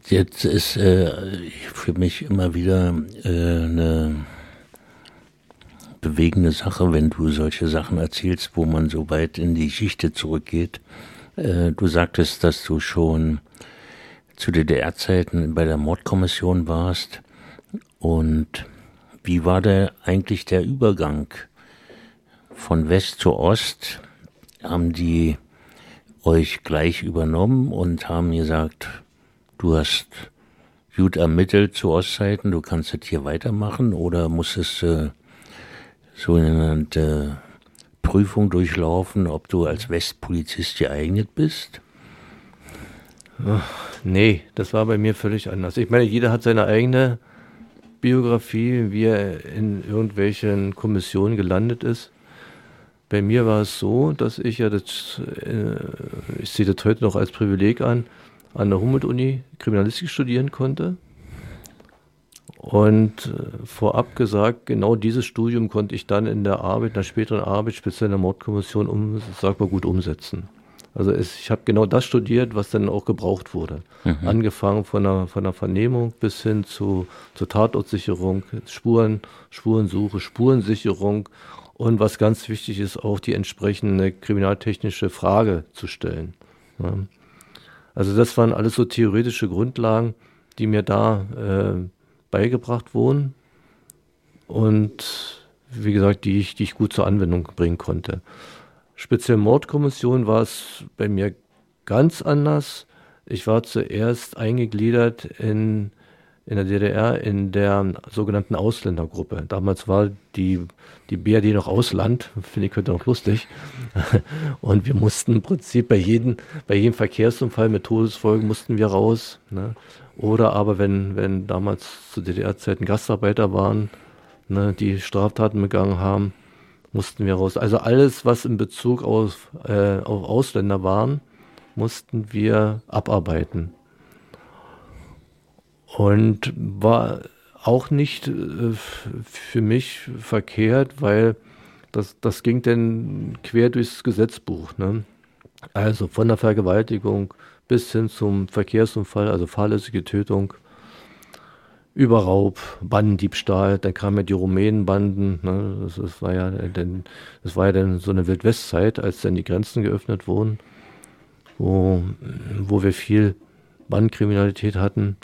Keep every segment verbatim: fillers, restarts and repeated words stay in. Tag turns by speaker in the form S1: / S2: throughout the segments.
S1: Jetzt ist äh, für mich immer wieder äh, eine bewegende Sache, wenn du solche Sachen erzählst, wo man so weit in die Geschichte zurückgeht. Äh, du sagtest, dass du schon zu D D R-Zeiten bei der Mordkommission warst. Und wie war der eigentlich der Übergang von West zu Ost? Haben die euch gleich übernommen und haben gesagt, du hast gut ermittelt zu Ostzeiten, du kannst das hier weitermachen, oder musstest du äh, so eine äh, Prüfung durchlaufen, ob du als Westpolizist geeignet bist?
S2: Ach, nee, das war bei mir völlig anders. Ich meine, jeder hat seine eigene Biografie, wie er in irgendwelchen Kommissionen gelandet ist. Bei mir war es so, dass ich ja das, äh, ich sehe das heute noch als Privileg an, an der Humboldt-Uni Kriminalistik studieren konnte. Und äh, vorab gesagt, genau dieses Studium konnte ich dann in der Arbeit, in der späteren Arbeit, speziell in der Mordkommission, um, sag mal, gut umsetzen. Also es, ich habe genau das studiert, was dann auch gebraucht wurde. Mhm. Angefangen von der, von der Vernehmung bis hin zu, zur Tatortsicherung, Spuren, Spurensuche, Spurensicherung und was ganz wichtig ist, auch die entsprechende kriminaltechnische Frage zu stellen. Ja. Also das waren alles so theoretische Grundlagen, die mir da äh, beigebracht wurden und wie gesagt, die ich, die ich gut zur Anwendung bringen konnte. Speziell Mordkommission war es bei mir ganz anders. Ich war zuerst eingegliedert in, in der D D R in der sogenannten Ausländergruppe. Damals war die, die B R D noch Ausland, finde ich heute noch lustig. Und wir mussten im Prinzip bei jedem, bei jedem Verkehrsunfall mit Todesfolgen mussten wir raus. Ne? Oder aber wenn, wenn damals zu D D R-Zeiten Gastarbeiter waren, ne, die Straftaten begangen haben, mussten wir raus. Also alles, was in Bezug auf, äh, auf Ausländer waren, mussten wir abarbeiten. Und war auch nicht äh, für mich verkehrt, weil das, das ging dann quer durchs Gesetzbuch. Ne? Also von der Vergewaltigung bis hin zum Verkehrsunfall, also fahrlässige Tötung, Überraub, Bandendiebstahl, dann kamen ja die Rumänenbanden, ne, das, das war ja dann, das war ja dann so eine Wildwestzeit, als dann die Grenzen geöffnet wurden, wo, wo wir viel Bandenkriminalität hatten,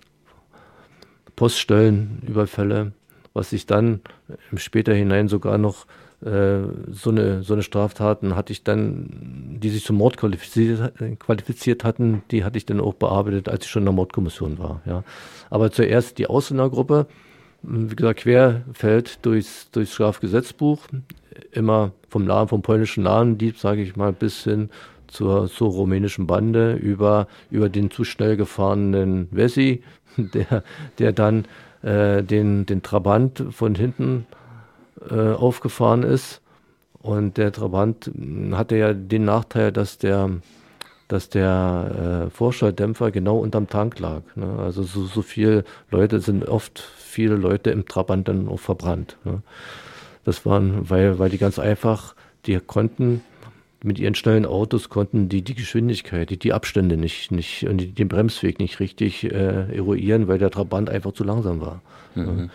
S2: Poststellenüberfälle, was sich dann im später hinein sogar noch äh, so eine so eine Straftaten hatte ich dann, die sich zum Mord qualifiziert, qualifiziert hatten, die hatte ich dann auch bearbeitet, als ich schon in der Mordkommission war. Ja. Aber zuerst die Ausländergruppe, wie gesagt, querfällt durchs, durchs Strafgesetzbuch, immer vom Laden, vom polnischen Ladendieb, sage ich mal, bis hin zur, zur rumänischen Bande, über, über den zu schnell gefahrenen Wessi, der, der dann äh, den, den Trabant von hinten äh, aufgefahren ist. Und der Trabant hatte ja den Nachteil, dass der, dass der äh, Vorschalldämpfer genau unterm Tank lag. Ne? Also so, so viele Leute sind oft viele Leute im Trabant dann auch verbrannt. Ne? Das waren, weil, weil die ganz einfach, die konnten mit ihren schnellen Autos konnten die die Geschwindigkeit, die, die Abstände nicht, nicht und die, den Bremsweg nicht richtig äh, eruieren, weil der Trabant einfach zu langsam war. Mhm.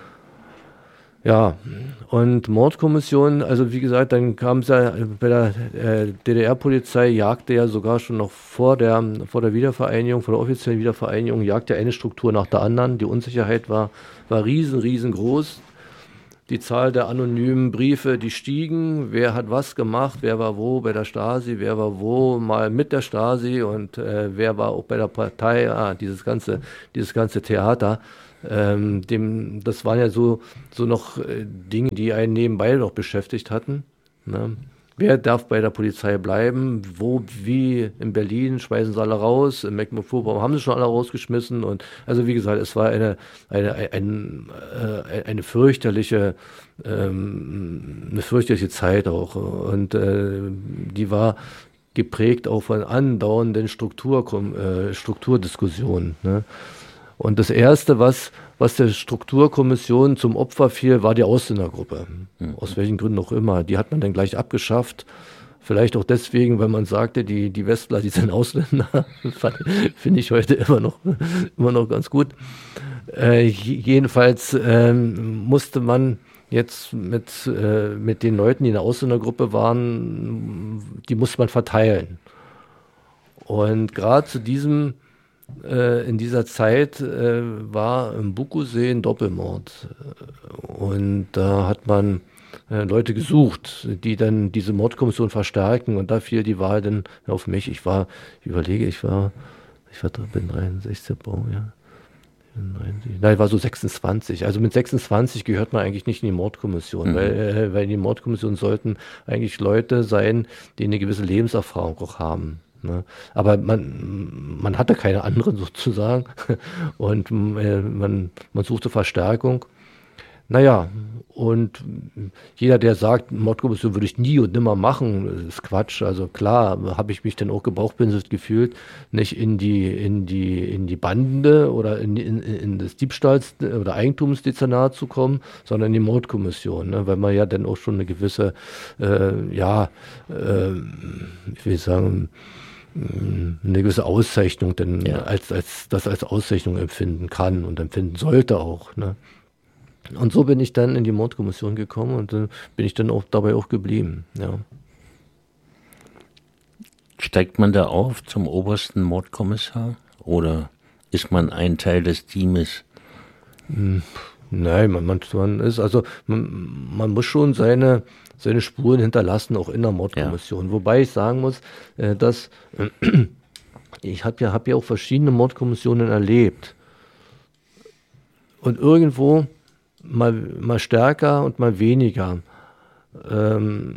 S2: Ja, und Mordkommission, also wie gesagt, dann kam es ja bei der äh, D D R-Polizei, jagte ja sogar schon noch vor der, vor der Wiedervereinigung, vor der offiziellen Wiedervereinigung, jagte eine Struktur nach der anderen. Die Unsicherheit war, war riesen, riesengroß. Die Zahl der anonymen Briefe, die stiegen. Wer hat was gemacht? Wer war wo bei der Stasi? Wer war wo mal mit der Stasi? Und äh, wer war auch bei der Partei? Ah, dieses ganze, dieses ganze Theater. Ähm, dem, das waren ja so, so noch äh, Dinge, die einen nebenbei noch beschäftigt hatten. Ne? Wer darf bei der Polizei bleiben? Wo, wie in Berlin schmeißen sie alle raus? In Mecklenburg-Vorpommern haben sie schon alle rausgeschmissen. Und also wie gesagt, es war eine, eine, eine, eine, eine fürchterliche, ähm, eine fürchterliche Zeit auch. Und äh, die war geprägt auch von andauernden Struktur, äh, Strukturdiskussionen. Ne? Und das Erste, was, was der Strukturkommission zum Opfer fiel, war die Ausländergruppe. Mhm. Aus welchen Gründen auch immer. Die hat man dann gleich abgeschafft, Vielleicht auch deswegen, weil man sagte, die, die Westler, die sind Ausländer. Finde ich heute immer noch, immer noch ganz gut. Äh, jedenfalls ähm, musste man jetzt mit, äh, mit den Leuten, die in der Ausländergruppe waren, die musste man verteilen. Und gerade zu diesem, äh, in dieser Zeit äh, war im Bukusee ein Doppelmord. Und da hat man äh, Leute gesucht, die dann diese Mordkommission verstärken. Und da fiel die Wahl dann auf mich. Ich war, ich überlege, ich war, ich war bin dreiundsechzig Baujahr. Nein, war so sechsundzwanzig. Also mit sechsundzwanzig gehört man eigentlich nicht in die Mordkommission, mhm. weil, äh, weil in die Mordkommission sollten eigentlich Leute sein, die eine gewisse Lebenserfahrung auch haben. Ne? Aber man, man hatte keine anderen sozusagen und äh, man, man suchte Verstärkung. Naja, und jeder, der sagt, Mordkommission würde ich nie und nimmer machen, ist Quatsch. Also klar, habe ich mich dann auch gebauchpinselt gefühlt, nicht in die, in die, in die Bande oder in, in, in das Diebstahls- oder Eigentumsdezernat zu kommen, sondern in die Mordkommission, ne? Weil man ja dann auch schon eine gewisse, äh, ja, äh, ich will sagen, eine gewisse Auszeichnung denn ja. als, als, das als Auszeichnung empfinden kann und empfinden sollte auch, ne? Und so bin ich dann in die Mordkommission gekommen und äh, bin ich dann auch dabei auch geblieben, ja.
S1: Steigt man da auf zum obersten Mordkommissar oder ist man ein Teil des Teams?
S2: Hm, nein, man, man, man ist, also man, man muss schon seine, seine Spuren hinterlassen, auch in der Mordkommission. Ja. Wobei ich sagen muss, äh, dass äh, ich habe ja, hab ja auch verschiedene Mordkommissionen erlebt. Und irgendwo mal, mal stärker und mal weniger ähm,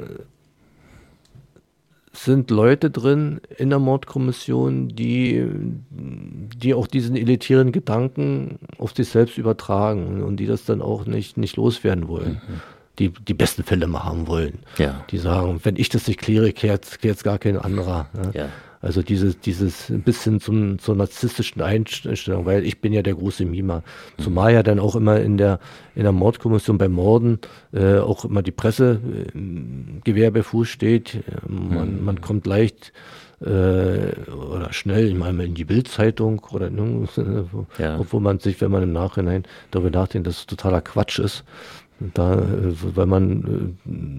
S2: sind Leute drin in der Mordkommission, die, die auch diesen elitären Gedanken auf sich selbst übertragen und die das dann auch nicht, nicht loswerden wollen. Mhm. Die die besten Fälle mal haben wollen.
S1: Ja.
S2: Die sagen, wenn ich das nicht kläre, klärt es gar kein anderer. Ne? Ja. Also dieses, dieses ein bisschen zum, zur narzisstischen Einstellung, weil ich bin ja der große Mima. Mhm. Zumal ja dann auch immer in der, in der Mordkommission bei Morden äh, auch immer die Presse äh, Gewehr bei Fuß steht. Man, mhm. man kommt leicht äh, oder schnell ich meine, in die Bildzeitung oder ne, wo, ja. obwohl man sich, wenn man im Nachhinein darüber nachdenkt, dass es totaler Quatsch ist. Da, weil man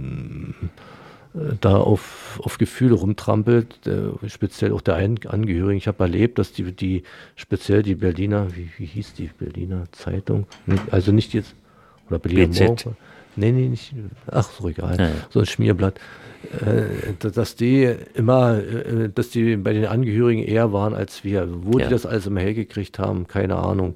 S2: äh, da auf, auf Gefühle rumtrampelt, äh, speziell auch der Angehörigen. Ich habe erlebt, dass die, die speziell die Berliner, wie, wie hieß die Berliner Zeitung? Also nicht jetzt, oder Berliner
S1: B Z.
S2: Morgen. Nee, nee, nicht, ach, so egal,
S1: ja, ja.
S2: so ein Schmierblatt. Äh, dass die immer, äh, dass die bei den Angehörigen eher waren als wir. Wo ja. die das alles immer hergekriegt haben, keine Ahnung.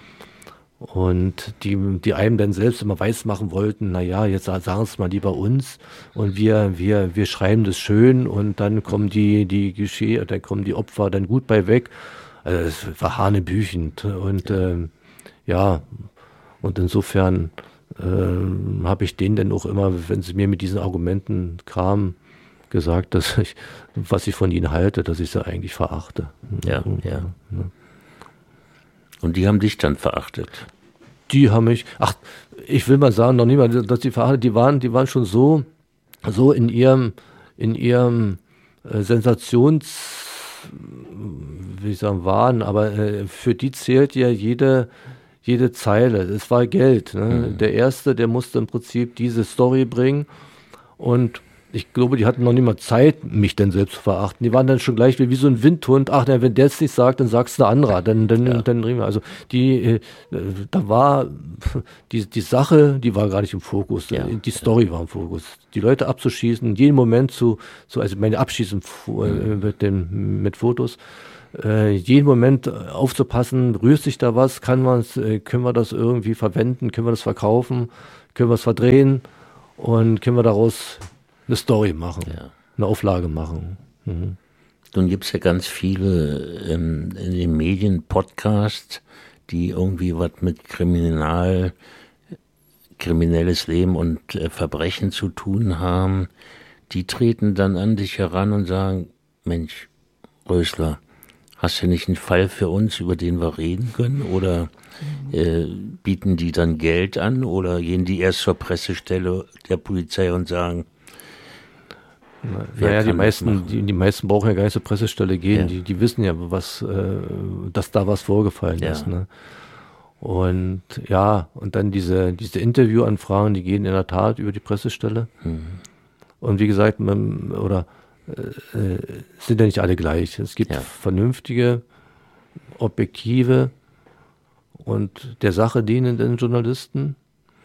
S2: Und die, die einem dann selbst immer weismachen wollten, naja, jetzt sagen es mal lieber uns und wir, wir, wir schreiben das schön und dann kommen die, die Geschehe, dann kommen die Opfer dann gut bei weg. Also es war hanebüchend und ähm, ja, und insofern ähm, habe ich denen dann auch immer, wenn sie mir mit diesen Argumenten kamen, gesagt, dass ich, was ich von ihnen halte, dass ich sie eigentlich verachte.
S1: Ja, ja. ja. Und die haben dich dann verachtet?
S2: Die haben mich, ach, ich will mal sagen, noch nicht mal, dass die verachtet, die waren, die waren schon so, so in ihrem, in ihrem äh, Sensations, wie ich sagen, Wahn, aber äh, für die zählt ja jede, jede Zeile. Es war Geld. Ne? Mhm. Der Erste, der musste im Prinzip diese Story bringen und ich glaube, die hatten noch nicht mal Zeit, mich dann selbst zu verachten. Die waren dann schon gleich wie, wie so ein Windhund. Ach, na, wenn der es nicht sagt, dann sagst du ein anderer. Dann, dann, ja. dann reden wir. Also die, äh, da war die, die Sache, die war gar nicht im Fokus. Ja. Die Story war im Fokus. Die Leute abzuschießen, in jedem Moment zu, zu also meine Abschießen mhm. mit den, mit Fotos. Äh, jeden Moment aufzupassen, rührt sich da was, kann man's, äh, können wir das irgendwie verwenden, können wir das verkaufen, können wir es verdrehen und können wir daraus eine Story machen, ja. eine Auflage machen. Mhm.
S1: Nun gibt es ja ganz viele ähm, in den Medien Podcasts, die irgendwie was mit Kriminal, kriminelles Leben und äh, Verbrechen zu tun haben. Die treten dann an dich heran und sagen, Mensch, Rösler, hast du nicht einen Fall für uns, über den wir reden können? Oder äh, bieten die dann Geld an oder gehen die erst zur Pressestelle der Polizei und sagen,
S2: Na, naja, die meisten, die, die meisten brauchen ja gar nicht zur Pressestelle gehen. Ja. Die, die wissen ja, was, äh, dass da was vorgefallen ja. ist. Ne? Und ja, und dann diese, diese Interviewanfragen, die gehen in der Tat über die Pressestelle. Mhm. Und wie gesagt, man, oder äh, sind ja nicht alle gleich. Es gibt ja. vernünftige, objektive und der Sache dienenden Journalisten.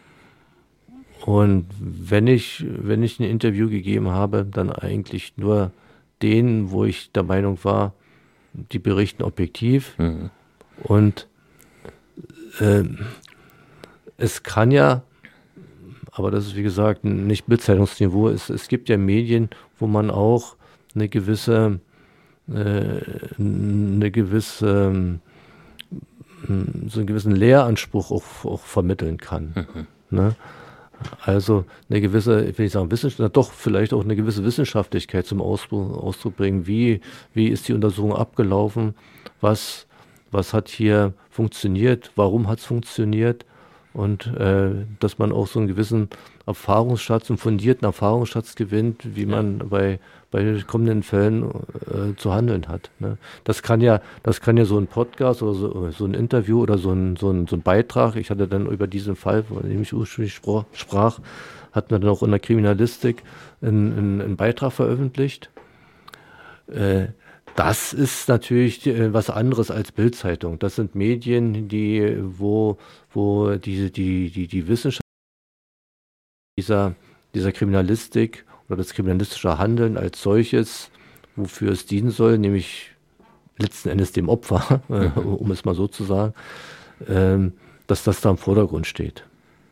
S2: Und wenn ich, wenn ich ein Interview gegeben habe, dann eigentlich nur denen, wo ich der Meinung war, die berichten objektiv. Mhm. Und äh, es kann ja, aber das ist wie gesagt nicht Bild-Zeitungsniveau, es, es gibt ja Medien, wo man auch eine gewisse, äh, eine gewisse, so einen gewissen Lehranspruch auch, auch vermitteln kann. Mhm. Ne? Also eine gewisse, ich will nicht sagen Wissenschaft, doch vielleicht auch eine gewisse Wissenschaftlichkeit zum Ausdruck, Ausdruck bringen. Wie, wie ist die Untersuchung abgelaufen? Was, was hat hier funktioniert? Warum hat es funktioniert? Und äh, dass man auch so einen gewissen Erfahrungsschatz, einen fundierten Erfahrungsschatz gewinnt, wie man ja. bei, bei kommenden Fällen äh, zu handeln hat. Ne? Das kann ja, das kann ja so ein Podcast oder so, so ein Interview oder so ein, so, ein, so ein Beitrag. Ich hatte dann über diesen Fall, von dem ich ursprünglich sprach, sprach hatten wir dann auch in der Kriminalistik einen, einen Beitrag veröffentlicht. Äh, Das ist natürlich was anderes als Bild-Zeitung. Das sind Medien, die, wo, wo diese, die, die, die Wissenschaft dieser, dieser Kriminalistik oder das kriminalistische Handeln als solches, wofür es dienen soll, nämlich letzten Endes dem Opfer, mhm. um es mal so zu sagen, ähm, dass das da im Vordergrund steht.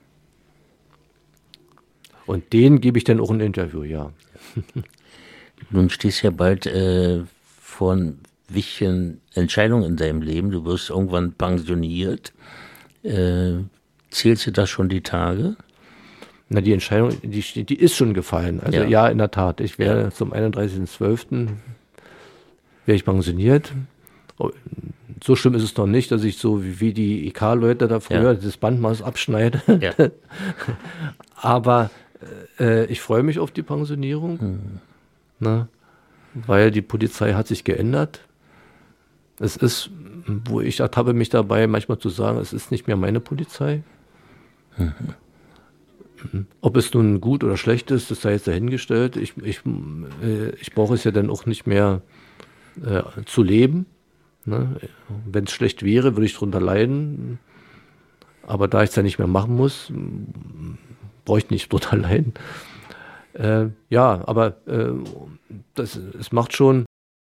S2: Und denen gebe ich dann auch ein Interview, ja.
S1: Nun stehst ja bald äh, vor wichtigen Entscheidungen in deinem Leben. Du wirst irgendwann pensioniert. Äh, zählst du da schon die Tage?
S2: Na, die Entscheidung, die, die ist schon gefallen. Also ja, ja in der Tat. Ich werde ja. zum einunddreißigsten zwölften wäre ich pensioniert. So schlimm ist es noch nicht, dass ich so wie, wie die I K-Leute da früher ja. das Bandmaß abschneide. Ja. Aber äh, ich freue mich auf die Pensionierung. Hm. Na, weil die Polizei hat sich geändert. Es ist, wo ich ertappe mich dabei, manchmal zu sagen, es ist nicht mehr meine Polizei. Mhm. Ob es nun gut oder schlecht ist, das sei jetzt dahingestellt. Ich, ich, äh, ich brauche es ja dann auch nicht mehr äh, zu leben. Ne? Wenn es schlecht wäre, würde ich darunter leiden. Aber da ich es ja nicht mehr machen muss, brauche ich nicht drunter leiden. Äh, ja, aber äh, das, es macht schon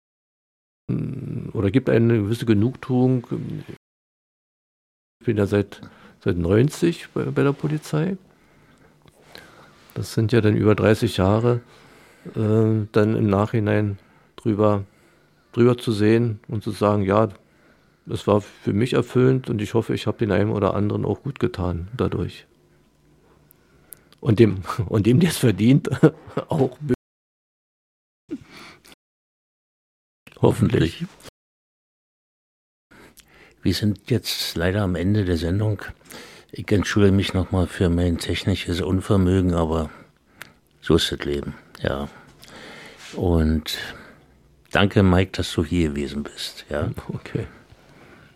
S2: oder gibt eine gewisse Genugtuung. Ich bin ja seit, seit neunzig bei, bei der Polizei. Das sind ja dann über dreißig Jahre, äh, dann im Nachhinein drüber, drüber zu sehen und zu sagen, ja, das war für mich erfüllend und ich hoffe, ich habe den einen oder anderen auch gut getan dadurch. Und dem, und dem, der es verdient, auch. Hoffentlich.
S1: Wir sind jetzt leider am Ende der Sendung. Ich entschuldige mich nochmal für mein technisches Unvermögen, aber so ist das Leben, ja. Und danke, Mike, dass du hier gewesen bist, ja.
S2: Okay.